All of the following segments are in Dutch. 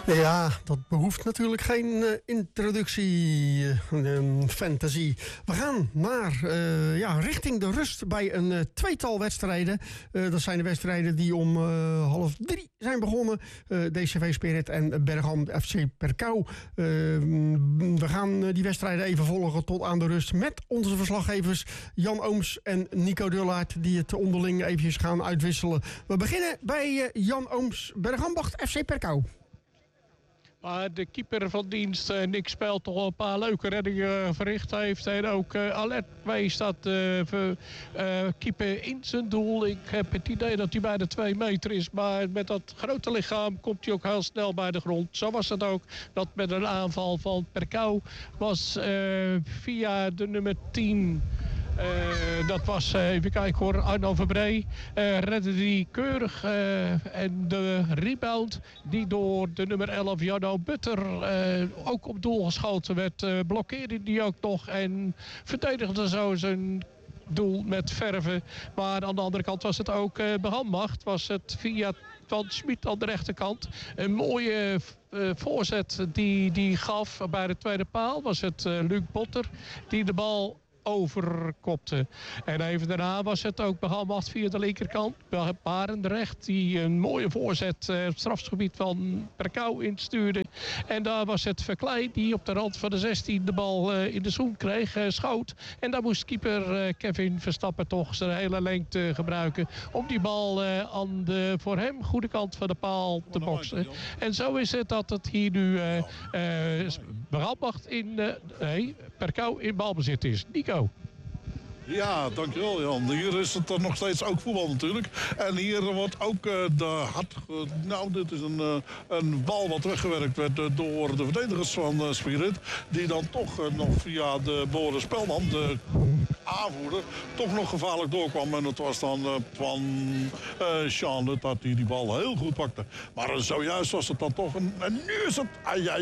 Ja, dat behoeft natuurlijk geen introductie, fantasie. We gaan naar, richting de rust bij een tweetal wedstrijden. Dat zijn de wedstrijden die om 2:30 zijn begonnen. DCV Spirit en Bergham FC Perkau. We gaan die wedstrijden even volgen tot aan de rust met onze verslaggevers Jan Ooms en Nico Dullaert, die het onderling eventjes gaan uitwisselen. We beginnen bij Jan Ooms, Bergambacht FC Perkau. Maar de keeper van dienst, Nick Spel, toch een paar leuke reddingen verricht heeft. En ook alert bij staat keeper in zijn doel. Ik heb het idee dat hij bij de 2 meter is. Maar met dat grote lichaam komt hij ook heel snel bij de grond. Zo was het ook dat met een aanval van Perkau was via de nummer 10... dat was, even kijken hoor, Arno Verbree redde die keurig. En de rebound die door de nummer 11 Jarno Butter ook op doel geschoten werd, blokkeerde die ook nog en verdedigde zo zijn doel met verven. Maar aan de andere kant was het ook behandmacht. Was het via Van Schmid aan de rechterkant. Een mooie voorzet die gaf bij de tweede paal. Was het Luc Botter die de bal overkopte. En even daarna was het ook behandeld via de linkerkant. Barendrecht die een mooie voorzet het strafgebied van Perkau instuurde. En daar was het Verkleij die op de rand van de 16 de bal in de zoen kreeg, schoot. En daar moest keeper Kevin Verstappen toch zijn hele lengte gebruiken om die bal aan de voor hem goede kant van de paal te boksen. En zo is het dat het hier nu Brabant Perkau in balbezit is. Nico. Ja, dankjewel Jan. Hier is het nog steeds ook voetbal natuurlijk. En hier wordt ook dit is een bal wat weggewerkt werd door de verdedigers van Spirit. Die dan toch nog via de Boris Spelman, de aanvoerder, toch nog gevaarlijk doorkwam. En het was dan van Sean dat hij die bal heel goed pakte. Maar zojuist was het dan toch en nu is het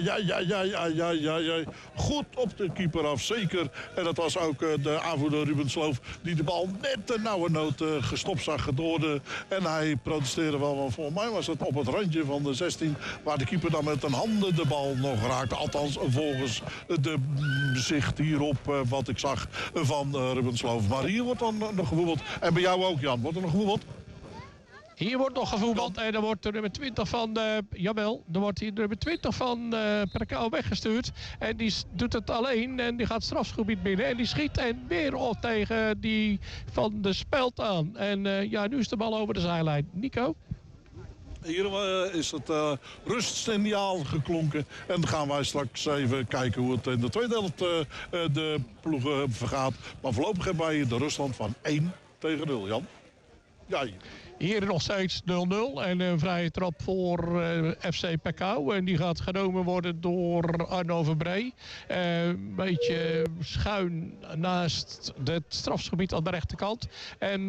goed op de keeper af, zeker. En dat was ook de aanvoerder Ruben Sloof die de bal net de nauwe nood gestopt zag en hij protesteerde wel, want voor mij was het op het randje van de 16 waar de keeper dan met een handen de bal nog raakte. Althans volgens de zicht hierop wat ik zag van Ruben Sloof. Maar hier wordt dan nog gevoetbald. En bij jou ook, Jan, wordt er nog gevoetbald? Hier wordt nog gevoetbald en dan wordt de nummer 20 van nummer 20 van Perkau weggestuurd. En die doet het alleen en die gaat het strafgebied binnen. En die schiet en weer op tegen die van de Speld aan. En nu is de bal over de zijlijn. Nico? Hier is het rustsignaal geklonken. En dan gaan wij straks even kijken hoe het in de tweede helft de ploegen vergaat. Maar voorlopig hebben wij de ruststand van 1-0, Jan. Ja, hier nog steeds 0-0 en een vrije trap voor FC Perkau. En die gaat genomen worden door Arno Verbree. Een beetje schuin naast het strafgebied aan de rechterkant. En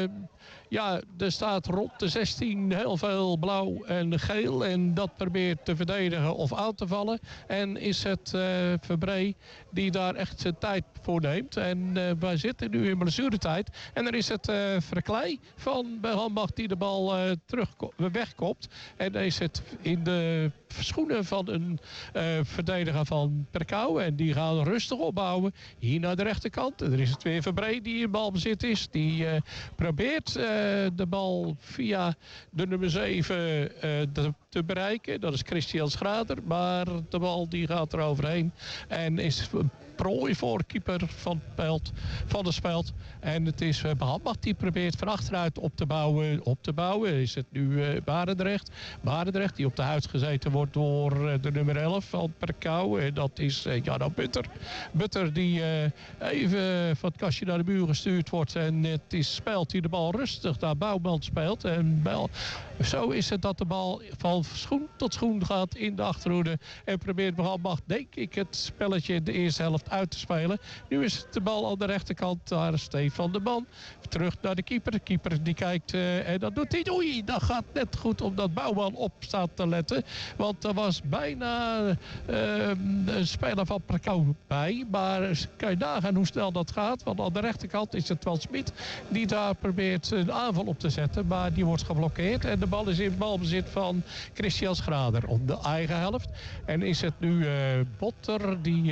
er staat rond de 16 heel veel blauw en geel. En dat probeert te verdedigen of aan te vallen. En is het Verbree die daar echt zijn tijd voor neemt. En wij zitten nu in blessuretijd. En dan is het Verkleij van Berghambach die de bal wegkopt. En dan is het in de schoenen van een verdediger van Perkau. En die gaan rustig opbouwen. Hier naar de rechterkant. En er is het weer Verbree die in balbezit is. Die probeert de bal via de nummer 7 te bereiken. Dat is Christian Schrader. Maar de bal die gaat er overheen. En is prooi voor keeper van de Speld. En het is Behandmacht die probeert van achteruit op te bouwen. Is het nu Barendrecht. Barendrecht die op de huid gezeten wordt door de nummer 11 van Perkau. En dat is Jarno Butter. Butter die even van het kastje naar de muur gestuurd wordt. En het is Speld die de bal rustig naar Bouwman speelt. En zo is het dat de bal van schoen tot schoen gaat in de achterhoede. En probeert Behandmacht, denk ik, het spelletje in de eerste helft uit te spelen. Nu is de bal aan de rechterkant naar Stefan de Man. Terug naar de keeper. De keeper die kijkt en dat doet hij. Oei, dat gaat net goed omdat Bouwman op staat te letten. Want er was bijna een speler van Perkau bij. Maar kan je nagaan hoe snel dat gaat. Want aan de rechterkant is het wel Smit die daar probeert een aanval op te zetten. Maar die wordt geblokkeerd. En de bal is in balbezit van Christian Schrader op de eigen helft. En is het nu Botter die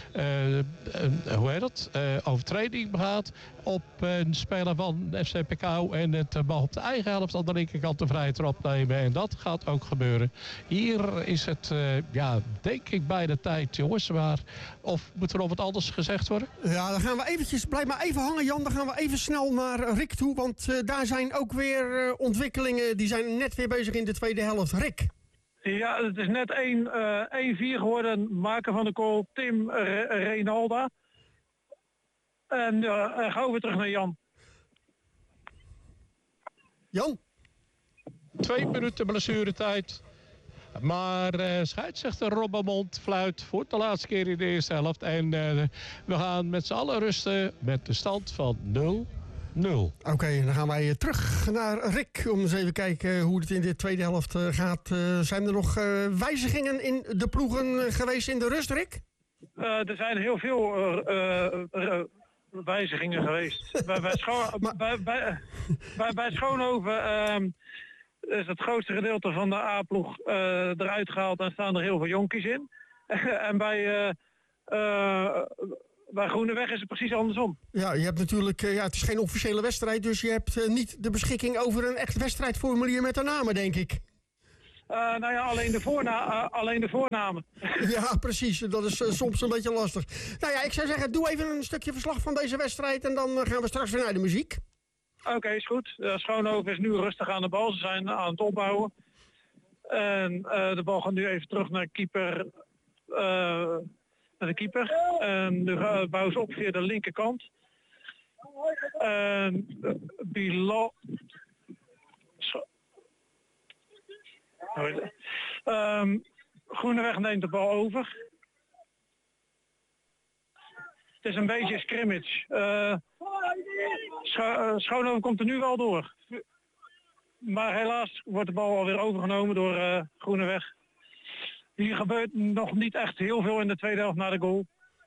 overtreding begaat op een speler van FC Pekau. En het bal op de eigen helft aan de linkerkant de vrije trap nemen. En dat gaat ook gebeuren. Hier is het, denk ik, bij de tijd, jongens. Maar of moet er nog wat anders gezegd worden? Ja, dan gaan we eventjes, blijf maar even hangen, Jan. Dan gaan we even snel naar Rick toe. Want daar zijn ook weer ontwikkelingen. Die zijn net weer bezig in de tweede helft. Rick. Ja, het is net 1-4 geworden. Maker van de goal, Tim Reynalda. En gaan we terug naar Jan. Jan? 2 minuten blessuretijd. Maar scheidsrechter Robbermond fluit voor de laatste keer in de eerste helft. En we gaan met z'n allen rusten met de stand van 0-0. Oké, dan gaan wij terug naar Rick om eens even kijken hoe het in de tweede helft gaat. Zijn er nog wijzigingen in de ploegen geweest in de rust, Rick? Er zijn heel veel wijzigingen geweest. Bij Schoonhoven is het grootste gedeelte van de A-ploeg eruit gehaald en staan er heel veel jonkies in. En bij Groeneweg is het precies andersom. Ja, je hebt natuurlijk, het is geen officiële wedstrijd, dus je hebt niet de beschikking over een echt wedstrijdformulier met de namen, denk ik. Alleen de voornamen. Ja, precies. Dat is soms een beetje lastig. Nou ja, ik zou zeggen, doe even een stukje verslag van deze wedstrijd en dan gaan we straks weer naar de muziek. Oké, is goed. Schoonhoven is nu rustig aan de bal. Ze zijn aan het opbouwen. En de bal gaat nu even terug naar de keeper. En nu bouwen ze op via de linkerkant. En Bilal... Groeneweg neemt de bal over. Het is een beetje scrimmage. Schoonhoven komt er nu wel door. Maar helaas wordt de bal alweer overgenomen door Groeneweg. Hier gebeurt nog niet echt heel veel in de tweede helft na de goal.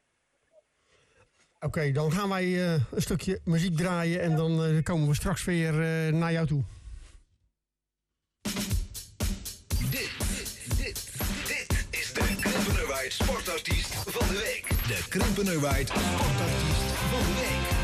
Oké, dan gaan wij een stukje muziek draaien en dan komen we straks weer naar jou toe. Dit is de Krimpenerwaard Sportartiest van de Week. De Krimpenerwaard Sportartiest van de Week.